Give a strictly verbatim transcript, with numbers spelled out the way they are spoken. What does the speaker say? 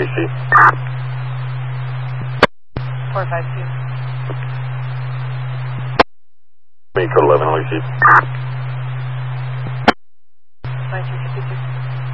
C. four five two. Main code eleven, L E C.